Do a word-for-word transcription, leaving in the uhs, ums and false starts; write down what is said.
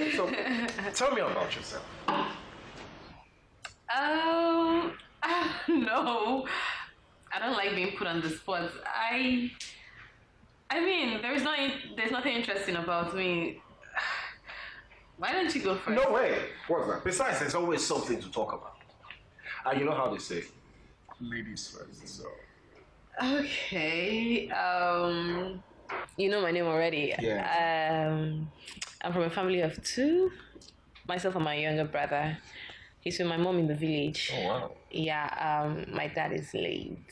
So, tell me about yourself. Um, no, I don't like being put on the spot. I, I mean, there's not, there's nothing interesting about me. Why don't you go first? No way. What's that? Besides, there's always something to talk about. And you know how they say, ladies first. So. Okay. Um, you know my name already. Yeah. Um, I'm from a family of two. Myself and my younger brother. He's with my mom in the village. Oh wow. Yeah. Um, my dad is late.